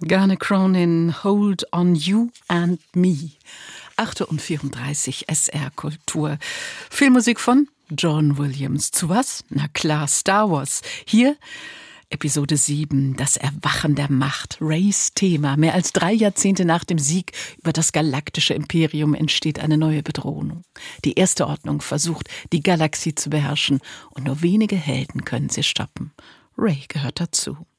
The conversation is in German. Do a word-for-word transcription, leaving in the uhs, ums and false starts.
Garnet Cronin, Hold on You and Me. acht Uhr vierunddreißig, S R Kultur. Filmmusik von John Williams. Zu was? Na klar, Star Wars. Hier Episode sieben, das Erwachen der Macht. Reys Thema. Mehr als drei Jahrzehnte nach dem Sieg über das galaktische Imperium entsteht eine neue Bedrohung. Die Erste Ordnung versucht, die Galaxie zu beherrschen und nur wenige Helden können sie stoppen. Rey gehört dazu.